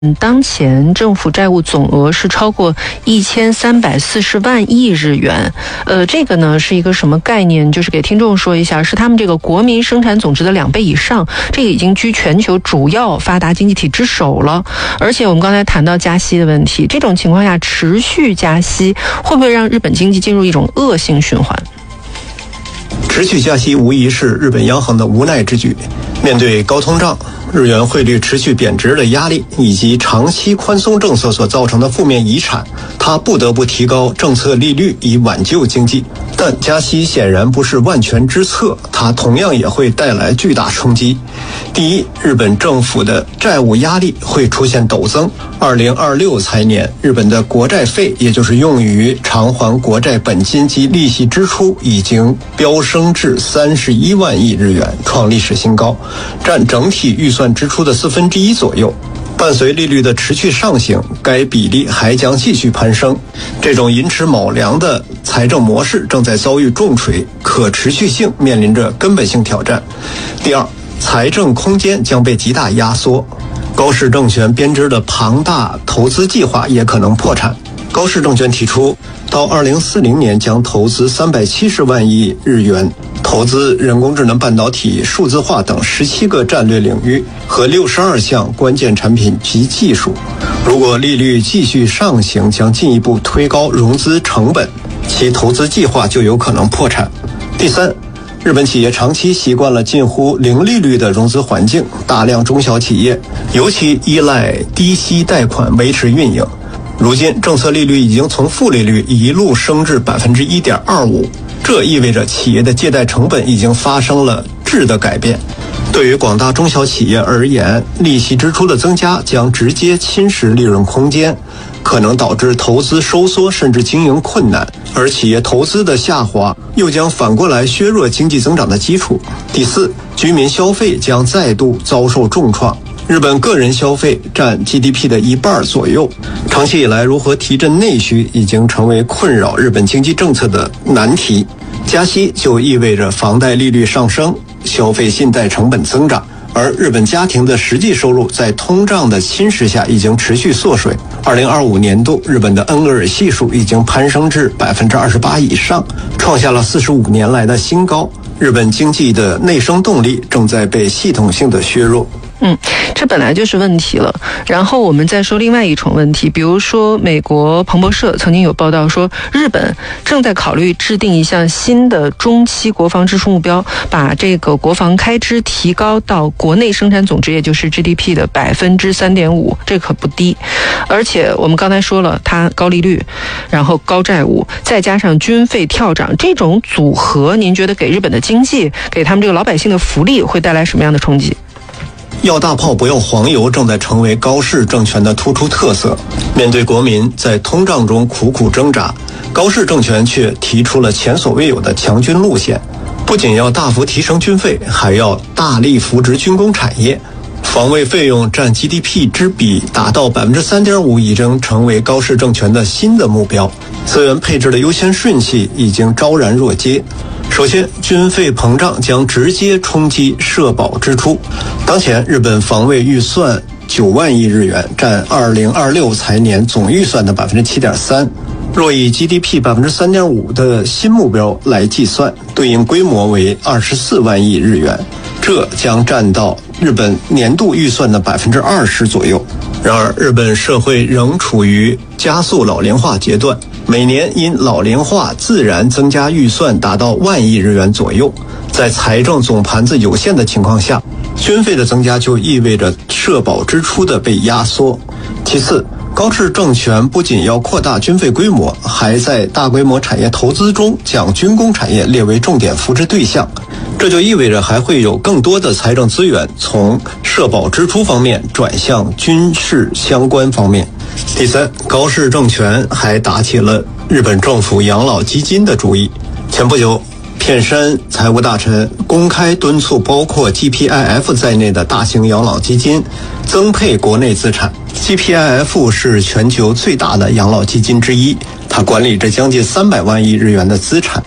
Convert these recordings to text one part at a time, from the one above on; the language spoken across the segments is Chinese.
当前政府债务总额是超过1340万亿日元。这个呢是一个什么概念？就是给听众说一下，是他们这个国民生产总值的2倍以上，这个已经居全球主要发达经济体之首了。而且我们刚才谈到加息的问题，这种情况下持续加息，会不会让日本经济进入一种恶性循环？ 持续加息无疑是日本央行的无奈之举。面对高通胀、日元汇率持续贬值的压力，以及长期宽松政策所造成的负面遗产，它不得不提高政策利率以挽救经济。但加息显然不是万全之策，它同样也会带来巨大冲击。第一，日本政府的债务压力会出现陡增。2026财年，日本的国债费，也就是用于偿还国债本金及利息支出，已经飙升至31万亿日元，创历史新高，占整体预算支出的1/4左右。伴随利率的持续上行，该比例还将继续攀升。这种寅吃卯粮的财政模式正在遭遇重锤，可持续性面临着根本性挑战。第二，财政空间将被极大压缩，高市政权编织的庞大投资计划也可能破产。高市政权提出，到2040年将投资370万亿日元，投资人工智能半导体、数字化等17个战略领域和62项关键产品及技术。如果利率继续上行，将进一步推高融资成本，其投资计划就有可能破产。第三，日本企业长期习惯了近乎零利率的融资环境，大量中小企业尤其依赖低息贷款维持运营。如今政策利率已经从负利率一路升至 1.25%， 这意味着企业的借贷成本已经发生了质的改变。对于广大中小企业而言，利息支出的增加将直接侵蚀利润空间，可能导致投资收缩甚至经营困难，而企业投资的下滑又将反过来削弱经济增长的基础。第四，居民消费将再度遭受重创。日本个人消费占 GDP 的1半左右，长期以来如何提振内需已经成为困扰日本经济政策的难题。加息就意味着房贷利率上升，消费信贷成本增长，而日本家庭的实际收入在通胀的侵蚀下已经持续缩水。2025年度，日本的恩格尔系数已经攀升至 28% 以上，创下了45年来的新高。日本经济的内生动力正在被系统性的削弱。 这本来就是问题了。然后我们再说另外一重问题，比如说美国彭博社曾经有报道说，日本正在考虑制定一项新的中期国防支出目标，把这个国防开支提高到国内生产总值，也就是 GDP 的 3.5%， 这可不低。而且我们刚才说了，它高利率，然后高债务，再加上军费跳涨，这种组合，您觉得给日本的经济，给他们这个老百姓的福利会带来什么样的冲击？ 要大炮不要黄油正在成为高市政权的突出特色。面对国民在通胀中苦苦挣扎，高市政权却提出了前所未有的强军路线，不仅要大幅提升军费，还要大力扶植军工产业。防卫费用占 GDP 之比达到 3.5%， 已经成为高市政权的新的目标。资源配置的优先顺序已经昭然若揭。首先，军费膨胀将直接冲击社保支出。当前日本防卫预算9万亿日元，占2026财年总预算的 7.3%。若以 GDP 3.5% 的新目标来计算，对应规模为24万亿日元，这将占到日本年度预算的 20% 左右。然而，日本社会仍处于加速老龄化阶段，每年因老龄化自然增加预算达到万亿日元左右。在财政总盘子有限的情况下，军费的增加就意味着社保支出的被压缩。其次，高市政权不仅要扩大军费规模，还在大规模产业投资中将军工产业列为重点扶持对象，这就意味着还会有更多的财政资源从社保支出方面转向军事相关方面。第三，高市政权还打起了日本政府养老基金的主意。前不久，片山财务大臣公开敦促包括 GPIF 在内的大型养老基金增配国内资产。GPIF 是全球最大的养老基金之一，它管理着将近300万亿日元的资产，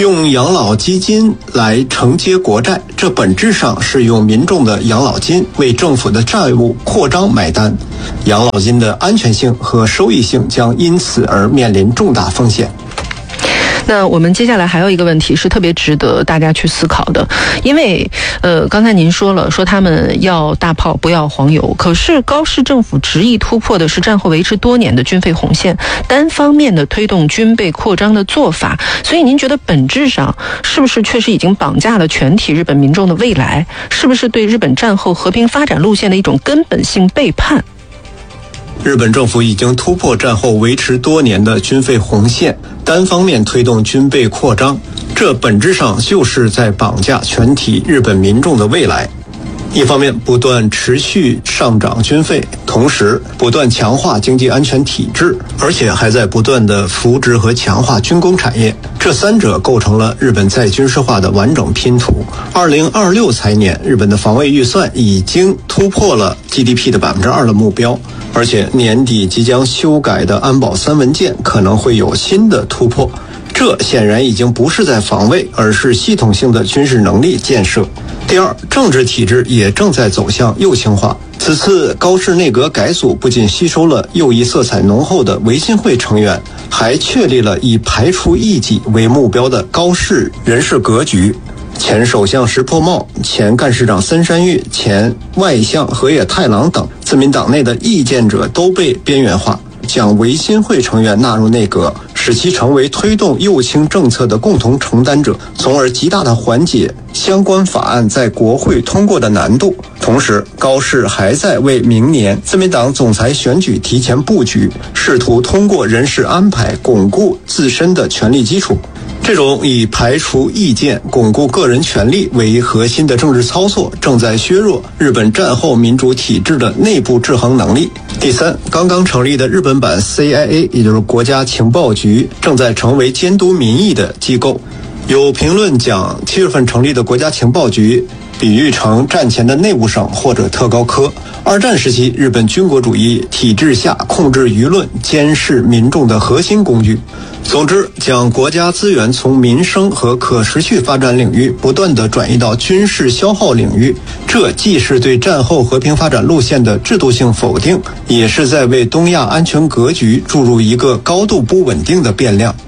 用养老基金来承接国债，这本质上是用民众的养老金为政府的债务扩张买单，养老金的安全性和收益性将因此而面临重大风险。 那我们接下来还有一个问题是特别值得大家去思考的，因为刚才您说了，说他们要大炮不要黄油，可是高市政府执意突破的是战后维持多年的军费红线，单方面的推动军备扩张的做法，所以您觉得本质上是不是确实已经绑架了全体日本民众的未来？是不是对日本战后和平发展路线的一种根本性背叛？ 日本政府已经突破战后维持多年的军费红线，单方面推动军备扩张，这本质上就是在绑架全体日本民众的未来。一方面不断持续上涨军费，同时不断强化经济安全体制，而且还在不断的扶植和强化军工产业，这三者构成了日本再军事化的完整拼图。2026财年，日本的防卫预算已经突破了 GDP 的2%的目标，而且年底即将修改的安保3文件可能会有新的突破。这显然已经不是在防卫，而是系统性的军事能力建设。第二，政治体制也正在走向右倾化。此次高市内阁改组不仅吸收了右翼色彩浓厚的维新会成员，还确立了以排除异己为目标的高市人事格局。前首相石破茂、前干事长森山裕、前外相河野太郎等自民党内的意见者都被边缘化，将维新会成员纳入内阁，使其成为推动右倾政策的共同承担者，从而极大地缓解相关法案在国会通过的难度。同时，高市还在为明年自民党总裁选举提前布局，试图通过人事安排巩固自身的权力基础。这种以排除意见、巩固个人权利为核心的政治操作，正在削弱日本战后民主体制的内部制衡能力。第三，刚刚成立的日本版 CIA， 也就是国家情报局，正在成为监督民意的机构。有评论将7月份成立的国家情报局比喻成战前的内务省或者特高科。二战时期日本军国主义体制下控制舆论、监视民众的核心工具。总之，将国家资源从民生和可持续发展领域不断地转移到军事消耗领域，这既是对战后和平发展路线的制度性否定，也是在为东亚安全格局注入一个高度不稳定的变量。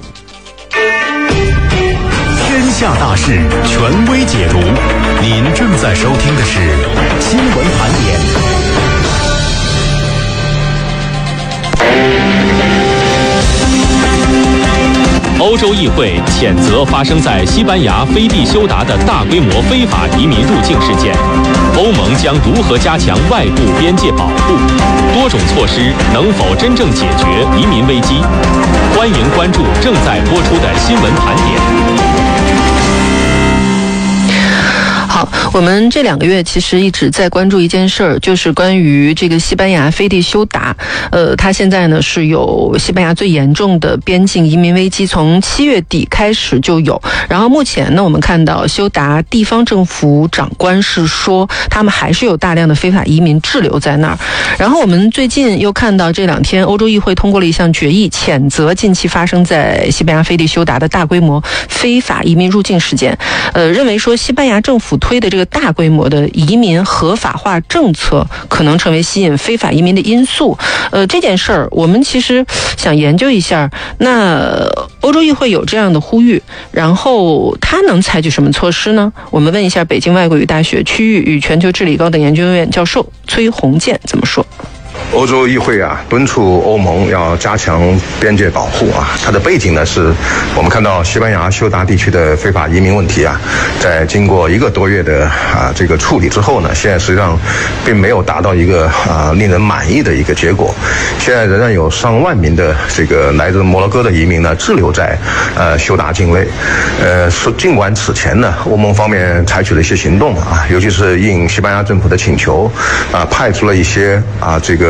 天下大事，权威解读。您正在收听的是新闻盘点。 欧洲议会谴责发生在西班牙飞地休达的大规模非法移民入境事件，欧盟将如何加强外部边界保护？多种措施能否真正解决移民危机？欢迎关注正在播出的新闻盘点。 好，我们这2个月其实一直在关注一件事儿，就是关于这个西班牙飞地休达，它现在呢是有西班牙最严重的边境移民危机，从7月底开始就有。然后目前呢，我们看到休达地方政府长官是说，他们还是有大量的非法移民滞留在那儿。然后我们最近又看到这2天，欧洲议会通过了一项决议，谴责近期发生在西班牙飞地休达的大规模非法移民入境事件，认为说西班牙政府推的这个大规模的移民合法化政策可能成为吸引非法移民的因素。这件事儿我们其实想研究一下，那欧洲议会有这样的呼吁，然后他能采取什么措施呢？我们问一下北京外国语大学区域与全球治理高等研究院教授崔洪建怎么说。 欧洲议会敦促欧盟要加强边界保护它的背景呢是我们看到西班牙休达地区的非法移民问题在经过1个多月的这个处理之后呢，现在实际上并没有达到一个令人满意的一个结果。现在仍然有上万名的这个来自摩洛哥的移民呢滞留在休达境内。尽管此前呢，欧盟方面采取了一些行动尤其是应西班牙政府的请求派出了一些这个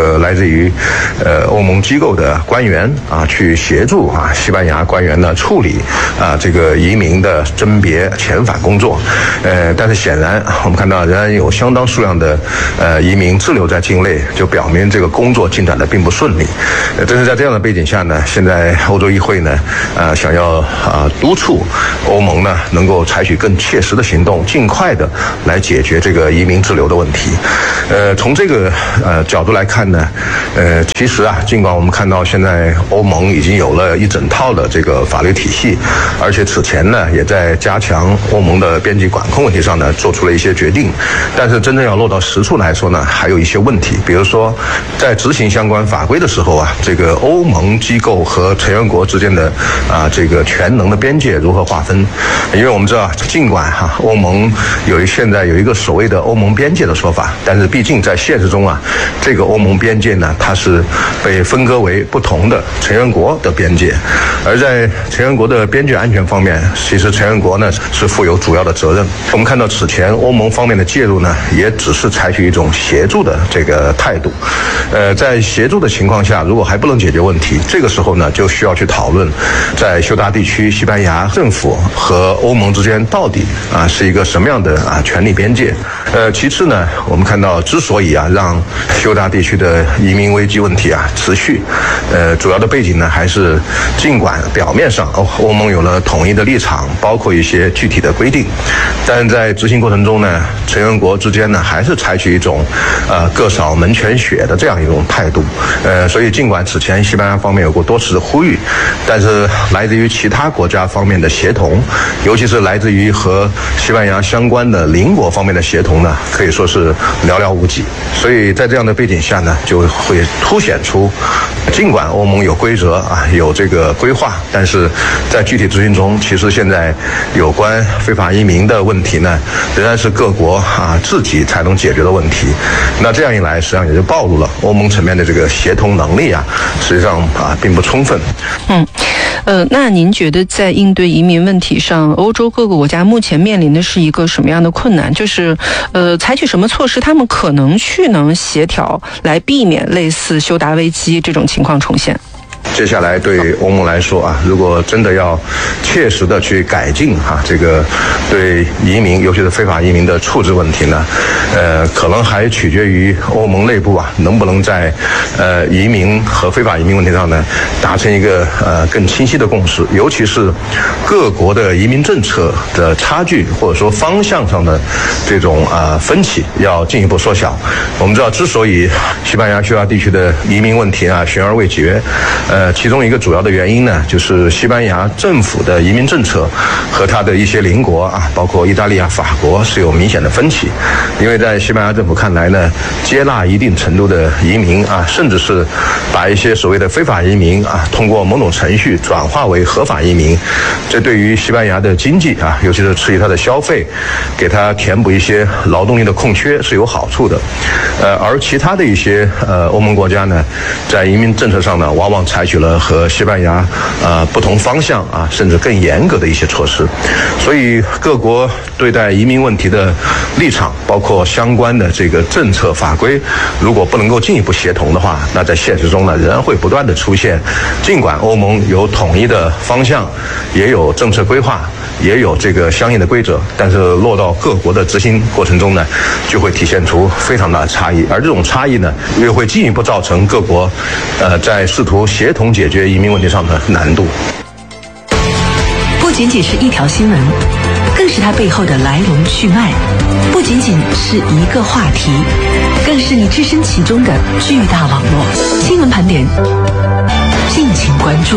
个来自于欧盟机构的官员啊，去协助西班牙官员呢处理这个移民的甄别遣返工作。但是显然我们看到仍然有相当数量的移民滞留在境内，就表明这个工作进展的并不顺利。正是在这样的背景下呢，现在欧洲议会呢想要督促欧盟呢能够采取更切实的行动，尽快的来解决这个移民滞留的问题。从这个角度来看呢，其实尽管我们看到现在欧盟已经有了一整套的这个法律体系，而且此前呢也在加强欧盟的边境管控问题上呢做出了一些决定，但是真正要落到实处来说呢，还有一些问题。比如说在执行相关法规的时候这个欧盟机构和成员国之间的这个权能的边界如何划分？因为我们知道，尽管欧盟现在有一个所谓的欧盟边界的说法，但是毕竟在现实中这个欧盟边界呢，它是被分割为不同的成员国的边界，而在成员国的边界安全方面，其实成员国呢是负有主要的责任。我们看到此前欧盟方面的介入呢，也只是采取一种协助的这个态度。在协助的情况下，如果还不能解决问题，这个时候呢就需要去讨论，在休达地区西班牙政府和欧盟之间到底是一个什么样的权力边界。其次呢，我们看到之所以让休达地区的移民危机问题持续，主要的背景呢还是尽管表面上欧盟有了统一的立场，包括一些具体的规定，但是在执行过程中呢，成员国之间呢还是采取一种各扫门前雪的这样一种态度。所以尽管此前西班牙方面有过多次的呼吁，但是来自于其他国家方面的协同，尤其是来自于和西班牙相关的邻国方面的协同呢，可以说是寥寥无几。所以在这样的背景下呢，就会凸显出，尽管欧盟有规则有这个规划，但是在具体执行中，其实现在有关非法移民的问题呢，仍然是各国自己才能解决的问题。那这样一来，实际上也就暴露了欧盟层面的这个协同能力实际上并不充分。 那您觉得在应对移民问题上，欧洲各个国家目前面临的是一个什么样的困难？就是采取什么措施，他们可能能协调来避免类似休达危机这种情况重现？ 接下来对欧盟来说如果真的要切实的去改进这个对移民，尤其是非法移民的处置问题呢，可能还取决于欧盟内部能不能在移民和非法移民问题上呢达成一个更清晰的共识，尤其是各国的移民政策的差距或者说方向上的这种分歧要进一步缩小。我们知道，之所以西班牙休达地区的移民问题悬而未决，其中一个主要的原因呢，就是西班牙政府的移民政策和它的一些邻国包括意大利法国是有明显的分歧。因为在西班牙政府看来呢，接纳一定程度的移民甚至是把一些所谓的非法移民通过某种程序转化为合法移民，这对于西班牙的经济尤其是刺激它的消费，给它填补一些劳动力的空缺是有好处的。而其他的一些欧盟国家呢，在移民政策上呢，往往采取了和西班牙不同方向甚至更严格的一些措施。所以各国对待移民问题的立场，包括相关的这个政策法规，如果不能够进一步协同的话，那在现实中呢，仍然会不断的出现，尽管欧盟有统一的方向，也有政策规划，也有这个相应的规则，但是落到各国的执行过程中呢，就会体现出非常大的差异。而这种差异呢，又会进一步造成各国在试图协同解决移民问题上的难度。 不仅仅是一条新闻，更是它背后的来龙去脉；不仅仅是一个话题，更是你置身其中的巨大网络。新闻盘点，敬请关注。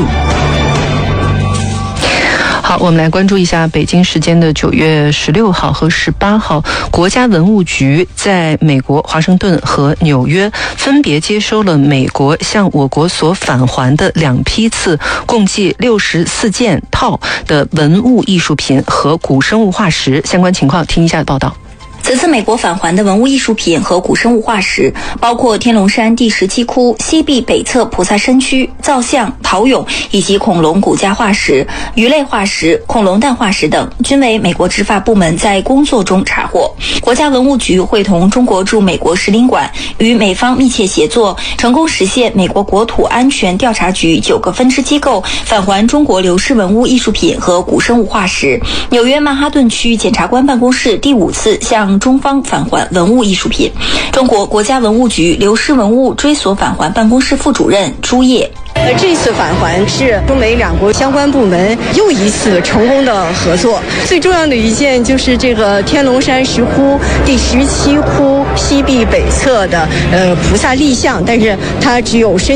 好，我们来关注一下北京时间的9月16号和18号，国家文物局在美国华盛顿和纽约分别接收了美国向我国所返还的2批次，共计64件套的文物艺术品和古生物化石。相关情况，听一下报道。 此次美国返还的文物艺术品和古生物化石，包括天龙山第17窟西壁北侧菩萨身躯、造像、陶俑以及恐龙骨架化石、鱼类化石、恐龙蛋化石等，均为美国执法部门在工作中查获。国家文物局会同中国驻美国使领馆与美方密切协作，成功实现美国国土安全调查局9个分支机构返还中国流失文物艺术品和古生物化石。纽约曼哈顿区检察官办公室第5次向中方返还文物艺术品。中国国家文物局流失文物追索返还办公室副主任朱烨。 这次返还是中美两国相关部门又一次成功的合作。最重要的一件就是这个天龙山石窟第17窟西壁北侧的菩萨立像，但是它只有